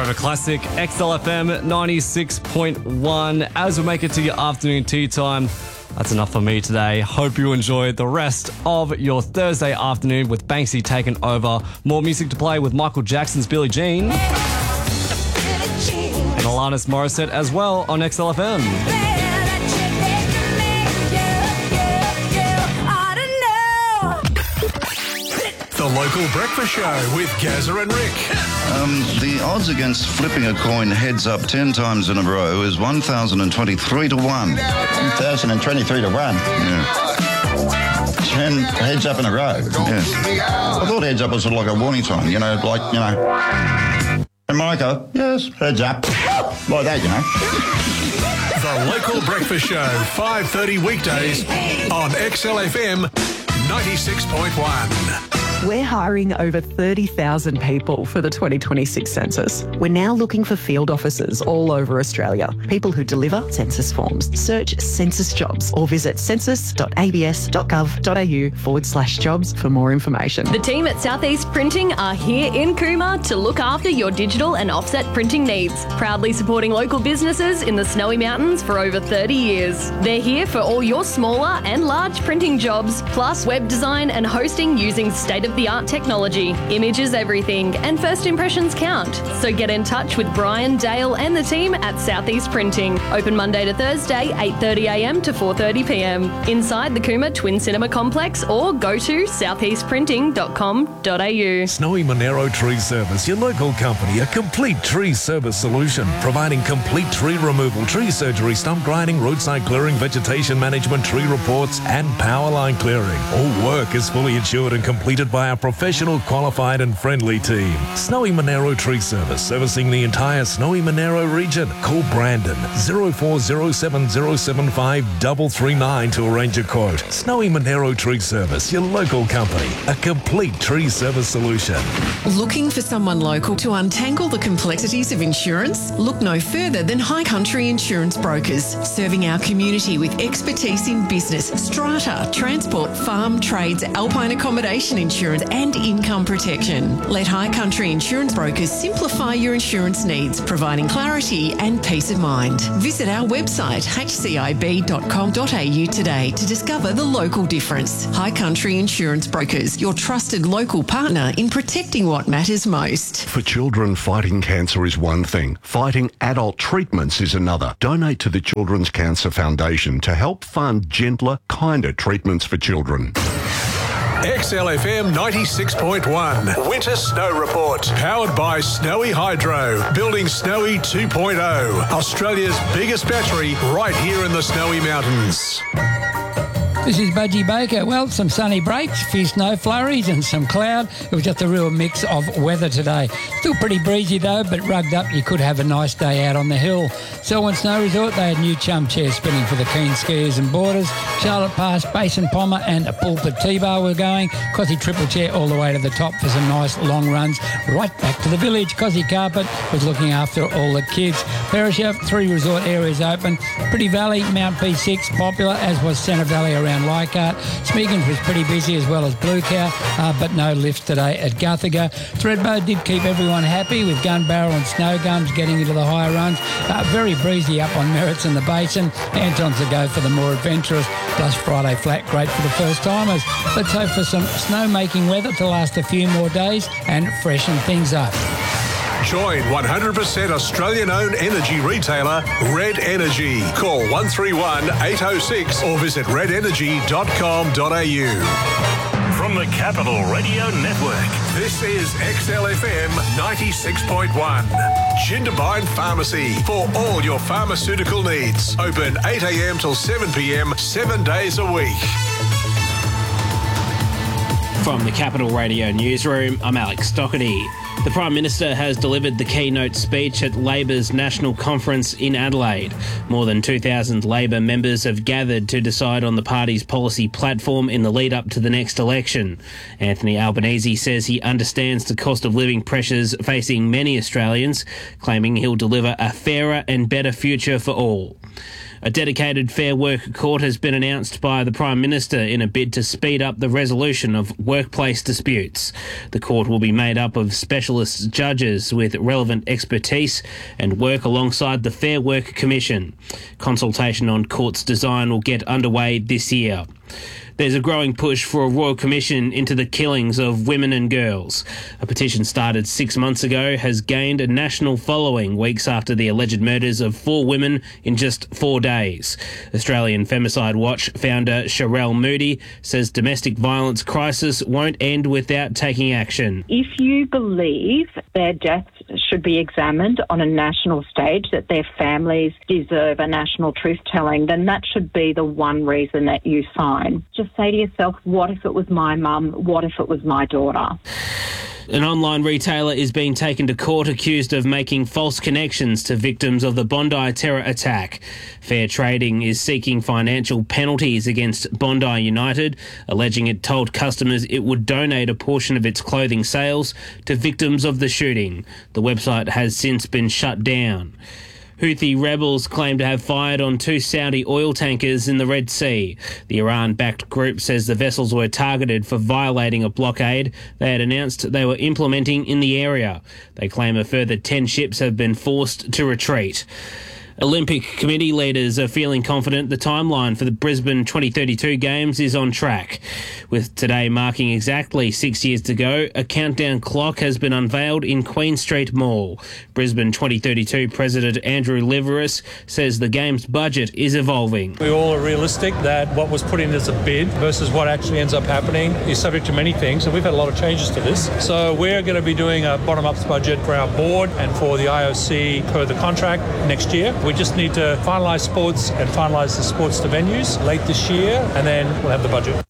Forever Classic, XLFM 96.1. As we make it to your afternoon tea time, that's enough for me today. Hope you enjoyed the rest of your Thursday afternoon with Banksy taking over. More music to play with Michael Jackson's Billie Jean. And Alanis Morissette as well on XLFM. The Local Breakfast Show with Gazza and Rick. The odds against flipping a coin heads up 10 times in a row is 1,023 to 1. 1,023 to 1? Yeah. 10 heads up in a row? Yes. I thought heads up was sort of like a warning sign, Hey, Micah, yes, heads up. Like that, The Local Breakfast Show, 5:30 weekdays on XLFM 96.1. We're hiring over 30,000 people for the 2026 census. We're now looking for field officers all over Australia, people who deliver census forms. Search census jobs or visit census.abs.gov.au/jobs for more information. The team at Southeast Printing are here in Cooma to look after your digital and offset printing needs, proudly supporting local businesses in the Snowy Mountains for over 30 years. They're here for all your smaller and large printing jobs, plus web design and hosting using state-of-the-art technology. Image is everything, and first impressions count. So get in touch with Brian, Dale and the team at Southeast Printing. Open Monday to Thursday, 8:30am to 4:30pm. Inside the Cooma Twin Cinema Complex, or go to southeastprinting.com.au. Snowy Monero Tree Service, your local company, a complete tree service solution, providing complete tree removal, tree surgery, stump grinding, roadside clearing, vegetation management, tree reports and power line clearing. All work is fully insured and completed by our professional, qualified and friendly team. Snowy Monero Tree Service, servicing the entire Snowy Monero region. Call Brandon 0407075339 to arrange a quote. Snowy Monero Tree Service, your local company, a complete tree service solution. Looking for someone local to untangle the complexities of insurance? Look no further than High Country Insurance Brokers, serving our community with expertise in business, strata, transport, farm, trades, alpine accommodation insurance and income protection. Let High Country Insurance Brokers simplify your insurance needs, providing clarity and peace of mind. Visit our website hcib.com.au today to discover the local difference. High Country Insurance Brokers, your trusted local partner in protecting what matters most. For children, fighting cancer is one thing. Fighting adult treatments is another. Donate to the Children's Cancer Foundation to help fund gentler, kinder treatments for children. XLFM 96.1 Winter Snow Report. Powered by Snowy Hydro. Building Snowy 2.0. Australia's biggest battery right here in the Snowy Mountains. This is Budgie Baker. Well, some sunny breaks, few snow flurries and some cloud. It was just a real mix of weather today. Still pretty breezy though, but rugged up you could have a nice day out on the hill. Selwyn Snow Resort, they had new chum chairs spinning for the keen skiers and boarders. Charlotte Pass, Basin Pommer and a Pulpit T-Bar were going. Cosy Triple Chair all the way to the top for some nice long runs right back to the village. Cosy Carpet was looking after all the kids. Perisher, 3 resort areas open. Pretty Valley, Mount P6 popular, as was Centre Valley around Leichhardt. Smeagans was pretty busy as well as Blue Cow, but no lifts today at Guthiga. Thredbo did keep everyone happy with Gun Barrel and Snow Gums getting into the higher runs. Very breezy up on Merritts and the Basin. Anton's a go for the more adventurous. Plus Friday flat, great for the first timers. Let's hope for some snow-making weather to last a few more days and freshen things up. Join 100% Australian-owned energy retailer Red Energy. Call 131 806 or visit redenergy.com.au. From the Capital Radio Network, this is XLFM 96.1. Jindabyne Pharmacy for all your pharmaceutical needs. Open 8 a.m. till 7 p.m. 7 days a week. From the Capital Radio Newsroom, I'm Alex Doherty. The Prime Minister has delivered the keynote speech at Labor's National Conference in Adelaide. More than 2,000 Labor members have gathered to decide on the party's policy platform in the lead-up to the next election. Anthony Albanese says he understands the cost of living pressures facing many Australians, claiming he'll deliver a fairer and better future for all. A dedicated Fair Work Court has been announced by the Prime Minister in a bid to speed up the resolution of workplace disputes. The court will be made up of specialist judges with relevant expertise and work alongside the Fair Work Commission. Consultation on court's design will get underway this year. There's a growing push for a royal commission into the killings of women and girls. A petition started 6 months ago has gained a national following weeks after the alleged murders of 4 women in just 4 days. Australian Femicide Watch founder Sherelle Moody says domestic violence crisis won't end without taking action. If you believe their deaths should be examined on a national stage, that their families deserve a national truth-telling, then that should be the one reason that you sign. Just say to yourself, what if it was my mum? What if it was my daughter? An online retailer is being taken to court accused of making false connections to victims of the Bondi terror attack. Fair Trading is seeking financial penalties against Bondi United, alleging it told customers it would donate a portion of its clothing sales to victims of the shooting. The website has since been shut down. Houthi rebels claim to have fired on 2 Saudi oil tankers in the Red Sea. The Iran-backed group says the vessels were targeted for violating a blockade they had announced they were implementing in the area. They claim a further 10 ships have been forced to retreat. Olympic Committee leaders are feeling confident the timeline for the Brisbane 2032 Games is on track. With today marking exactly 6 years to go, a countdown clock has been unveiled in Queen Street Mall. Brisbane 2032 President Andrew Liveris says the Games budget is evolving. We all are realistic that what was put in as a bid versus what actually ends up happening is subject to many things, and we've had a lot of changes to this. So we're going to be doing a bottom-up budget for our board and for the IOC per the contract next year. We just need to finalise sports and finalise the sports to venues late this year, and then we'll have the budget.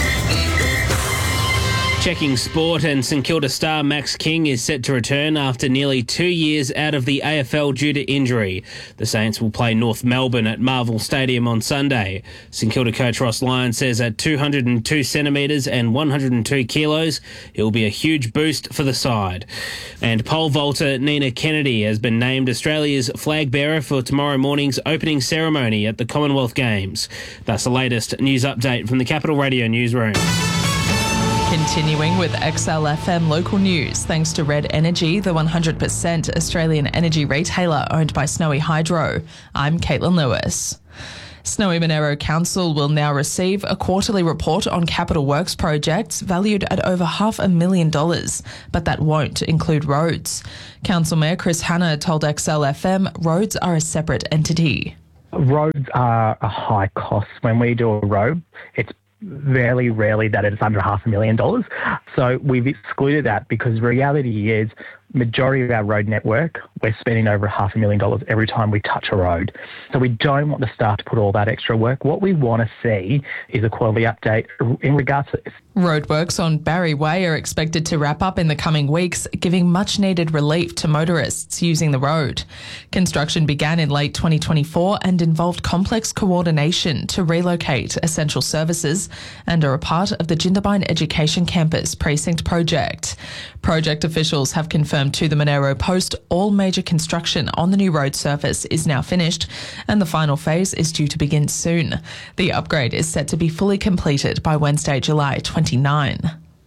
Checking sport, and St Kilda star Max King is set to return after nearly 2 years out of the AFL due to injury. The Saints will play North Melbourne at Marvel Stadium on Sunday. St Kilda coach Ross Lyon says at 202 centimetres and 102 kilos, it will be a huge boost for the side. And pole vaulter Nina Kennedy has been named Australia's flag bearer for tomorrow morning's opening ceremony at the Commonwealth Games. That's the latest news update from the Capital Radio newsroom. Continuing with XLFM local news, thanks to Red Energy, the 100% Australian energy retailer owned by Snowy Hydro. I'm Caitlin Lewis. Snowy Monaro Council will now receive a quarterly report on capital works projects valued at over $500,000, but that won't include roads. Council Mayor Chris Hanna told XLFM roads are a separate entity. Roads are a high cost. When we do a road, it's very rarely that it's under $500,000. So we've excluded that because reality is majority of our road network, we're spending over $500,000 every time we touch a road. So we don't want the staff to put all that extra work. What we want to see is a quality update in regards to this. Roadworks on Barry Way are expected to wrap up in the coming weeks, giving much-needed relief to motorists using the road. Construction began in late 2024 and involved complex coordination to relocate essential services and are a part of the Jindabyne Education Campus Precinct project. Project officials have confirmed to the Monaro Post all major construction on the new road surface is now finished and the final phase is due to begin soon. The upgrade is set to be fully completed by Wednesday, July 29.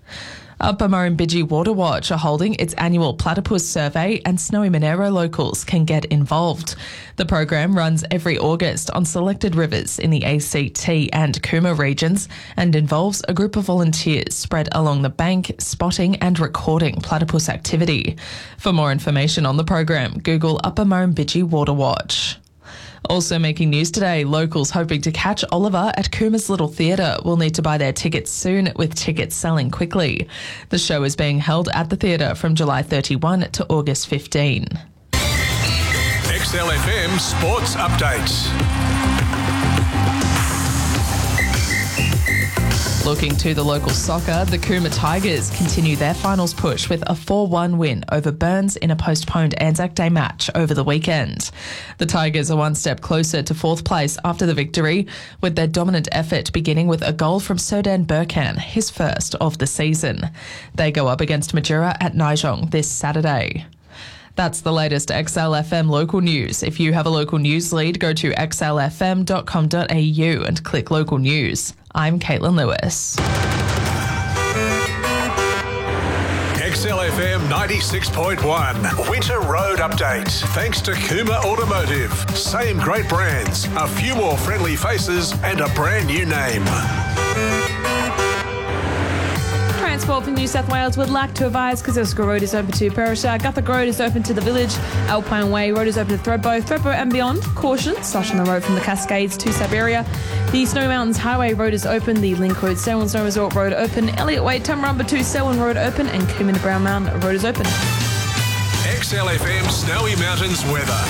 Upper Murrumbidgee Water Watch are holding its annual platypus survey and Snowy Monaro locals can get involved. The program runs every August on selected rivers in the ACT and Cooma regions and involves a group of volunteers spread along the bank, spotting and recording platypus activity. For more information on the program, Google Upper Murrumbidgee Water Watch. Also making news today, locals hoping to catch Oliver at Cooma's Little Theatre will need to buy their tickets soon, with tickets selling quickly. The show is being held at the theatre from July 31 to August 15. XLFM Sports Updates. Looking to the local soccer, the Cooma Tigers continue their finals push with a 4-1 win over Burns in a postponed Anzac Day match over the weekend. The Tigers are one step closer to fourth place after the victory, with their dominant effort beginning with a goal from Sodan Burkan, his first of the season. They go up against Majura at Nijong this Saturday. That's the latest XLFM local news. If you have a local news lead, go to xlfm.com.au and click local news. I'm Caitlin Lewis. XLFM 96.1 Winter Road Update. Thanks to Kuma Automotive. Same great brands, a few more friendly faces and a brand new name. Transport from New South Wales would like to advise Kosciuszko Road is open to Perisher, Guthrie Road is open to the Village, Alpine Way Road is open to Thredbo and beyond. Caution, slush on the road from the Cascades to Siberia. The Snowy Mountains Highway Road is open, the Link Road, Selwyn Snow Resort Road open, Elliott Way, Tumbarumba to Selwyn Road open, and Coombe to Brown Mountain Road is open. XLFM Snowy Mountains weather.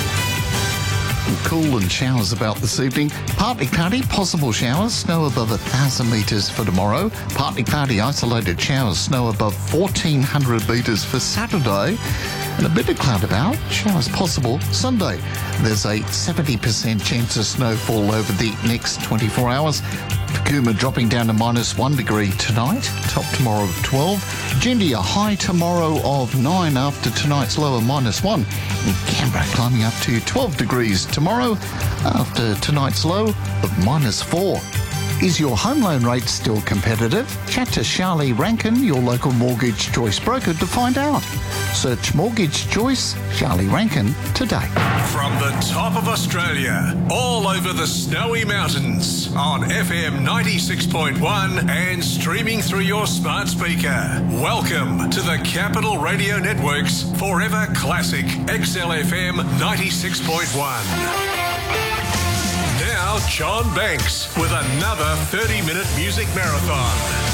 Cool and showers about this evening. Partly cloudy, possible showers, snow above 1,000 metres for tomorrow. Partly cloudy, isolated showers, snow above 1,400 metres for Saturday. And a bit of cloud about, showers possible Sunday. There's a 70% chance of snowfall over the next 24 hours. Cooma dropping down to -1 degree tonight, top tomorrow of 12. Jindy a high tomorrow of 9 after tonight's low of -1. And Canberra climbing up to 12 degrees tomorrow after tonight's low of -4. Is your home loan rate still competitive? Chat to Charlie Rankin, your local Mortgage Choice broker, to find out. Search Mortgage Choice Charlie Rankin today. From the top of Australia, all over the Snowy Mountains, on FM 96.1 and streaming through your smart speaker. Welcome to the Capital Radio Network's Forever Classic XLFM 96.1. Now, John Banks with another 30-minute music marathon.